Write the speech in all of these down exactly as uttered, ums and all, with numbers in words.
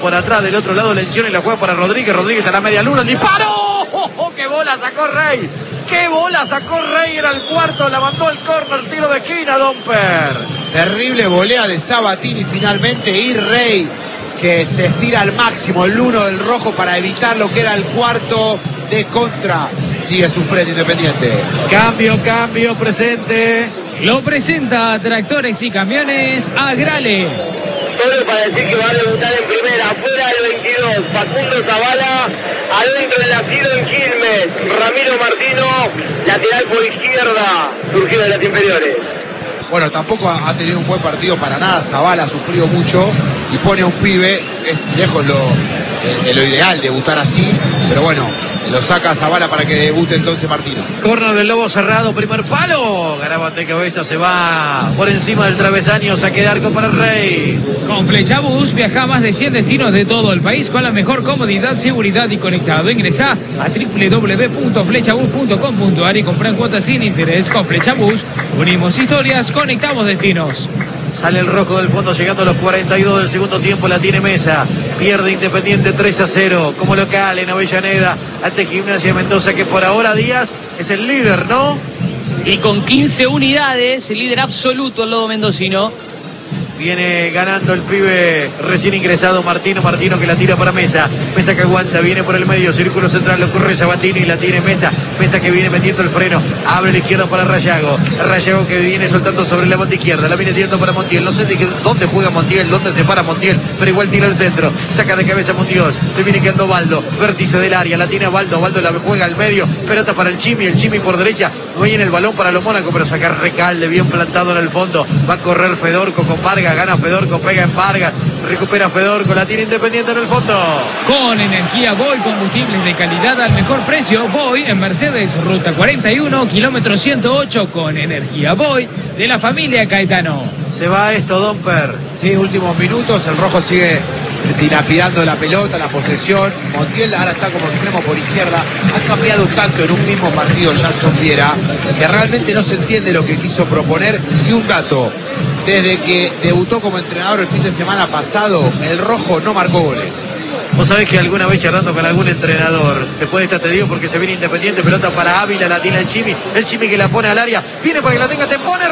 Por atrás, del otro lado, Lencioni y la juega para Rodríguez. Rodríguez a la media luna. ¡El disparo! ¡Oh, oh, qué bola sacó Rey! ¡Qué bola sacó Rey! Era el cuarto. La mandó el córner. Tiro de esquina, Domper. Terrible volea de Sabatini finalmente. Y Rey, que se estira al máximo el uno del rojo para evitar lo que era el cuarto de contra. Sigue sufriendo Independiente. Cambio, cambio, presente. Lo presenta Tractores y Camiones Agrale. Solo para decir que va a debutar en primera, afuera del veintidós, Facundo Zavala, adentro del nacido en Quilmes, Ramiro Martino, lateral por izquierda, surgido de las inferiores. Bueno, tampoco ha tenido un buen partido para nada. Zavala ha sufrido mucho y pone a un pibe. Es lejos lo, de, de lo ideal debutar así, pero bueno, lo saca a Zavala para que debute entonces Martino. Córner del Lobo cerrado, primer palo. Garabate cabeza, se va por encima del travesaño, saque de arco para el Rey. Con Flechabús viaja a más de cien destinos de todo el país con la mejor comodidad, seguridad y conectado. Ingresá a doble u doble u doble u punto flechabús punto com punto ar y comprá en cuotas sin interés. Con Flechabús unimos historias, conectamos destinos. Sale el rojo del fondo llegando a los cuarenta y dos del segundo tiempo. La tiene Mesa. Pierde Independiente tres a cero. Como local en Avellaneda. Ante Gimnasia de Mendoza, que por ahora Díaz es el líder, ¿no? Sí, con quince unidades. El líder absoluto el lobo mendocino. Viene ganando el pibe recién ingresado Martino. Martino que la tira para Mesa. Mesa que aguanta, viene por el medio. Círculo central, lo corre Sabatini y la tiene Mesa. Mesa que viene metiendo el freno. Abre la izquierda para Rayago. Rayago que viene soltando sobre la banda izquierda. La viene tirando para Montiel. No sé de qué, dónde juega Montiel, dónde se para Montiel. Pero igual tira el centro. Saca de cabeza Montiel. Le viene quedando Baldo. Vértice del área. La tiene Baldo. Baldo la juega al medio. Pelota para el Chimi. El Chimi por derecha. No viene el balón para los Mónaco, pero saca Recalde bien plantado en el fondo. Va a correr Fedorco con Vargas. Gana Fedorco, pega en Vargas, recupera Fedorco, la tiene Independiente en el fondo. Con energía Boy, combustibles de calidad al mejor precio. Boy en Mercedes, ruta cuarenta y uno, kilómetro ciento ocho, con energía Boy de la familia Caetano. Se va esto, Domper. Sí, últimos minutos, el rojo sigue dilapidando la pelota, la posesión. Montiel ahora está como extremo por izquierda. Ha cambiado tanto en un mismo partido Jackson Viera, que realmente no se entiende lo que quiso proponer. Y un dato: desde que debutó como entrenador el fin de semana pasado, el rojo no marcó goles. Vos sabés que alguna vez charlando con algún entrenador, después de esta te digo porque se viene Independiente, pelota para Ávila, la tiene el Chimi, el Chimi que la pone al área, viene para que la tenga, te pone,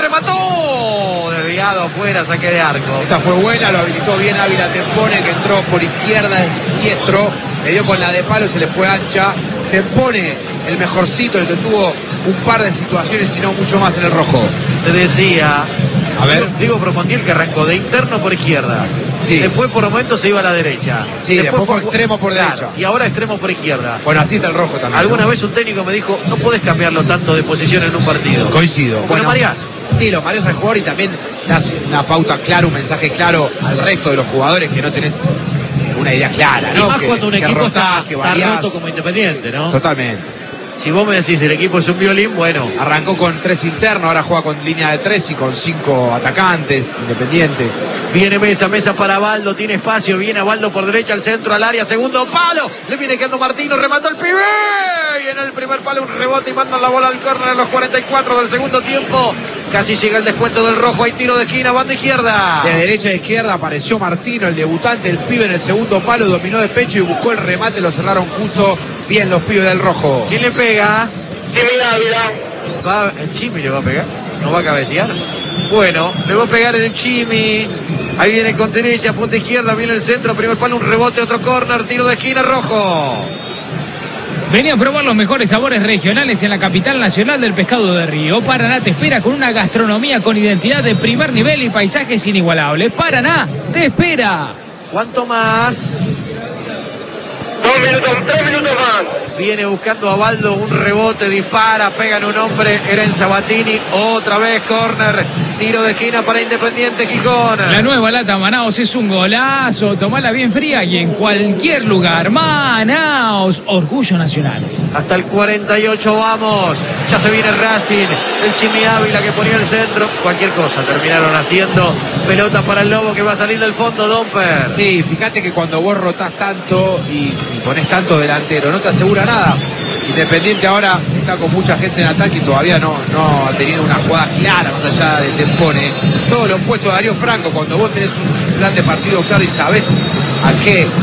remató, desviado afuera, saque de arco. Esta fue buena, lo habilitó bien Ávila Tempone, que entró por izquierda, es diestro, le dio con la de palo, se le fue ancha. Tempone, el mejorcito, el que tuvo un par de situaciones y no mucho más en el rojo. Te decía, a ver, digo Promontiel que arrancó de interno por izquierda. Sí. Después por momentos se iba a la derecha. Sí, después, después fue extremo por claro, derecha. Y ahora extremo por izquierda. Bueno, así está el rojo también. Alguna ¿no? vez un técnico me dijo, no podés cambiarlo tanto de posición en un partido. Coincido. Bueno, Marías. Sí, lo mareas al jugador y también das una pauta clara, un mensaje claro al resto de los jugadores que no tenés una idea clara, ¿no? Y más que, cuando un que equipo rotás, está, que está roto como Independiente, ¿no? Totalmente. Si vos me decís el equipo es un violín, bueno. Arrancó con tres internos, ahora juega con línea de tres y con cinco atacantes, Independiente. Viene Mesa, Mesa para Baldo, tiene espacio, viene a Baldo por derecha al centro, al área, segundo palo, le viene quedando Martino, remató el pibe, y en el primer palo un rebote y mandan la bola al córner en los cuarenta y cuatro del segundo tiempo. Casi llega el descuento del rojo, hay tiro de esquina, banda izquierda. De derecha a izquierda apareció Martino, el debutante, el pibe en el segundo palo, dominó de pecho y buscó el remate, lo cerraron justo bien los pibes del rojo. ¿Quién le pega? Chimi Ávila. Va, el Chimi le va a pegar, no va a cabecear. Bueno, le va a pegar el Chimi. Ahí viene con derecha, punta izquierda, viene el centro, primer palo, un rebote, otro córner, tiro de esquina, rojo. Vení a probar los mejores sabores regionales en la capital nacional del pescado de río. Paraná te espera con una gastronomía con identidad de primer nivel y paisajes inigualables. Paraná te espera. ¿Cuánto más? Dos minutos, tres minutos más. Viene buscando a Baldo, un rebote, dispara, pegan un hombre, era en Sabatini, otra vez córner, tiro de esquina para Independiente Gijón. La nueva lata Manaos es un golazo, tomala bien fría y en cualquier lugar. Manaos, orgullo nacional. Hasta el cuarenta y ocho vamos, ya se viene Racing, el Chimi Ávila que ponía el centro, cualquier cosa terminaron haciendo, pelota para el Lobo que va a salir del fondo, Domper. Sí, fíjate que cuando vos rotás tanto y, y ponés tanto delantero, no te asegura nada. Independiente ahora está con mucha gente en ataque y todavía no, no ha tenido una jugada clara más allá de Tempone. Todo lo opuesto a Darío Franco, cuando vos tenés un plan de partido claro y sabés a qué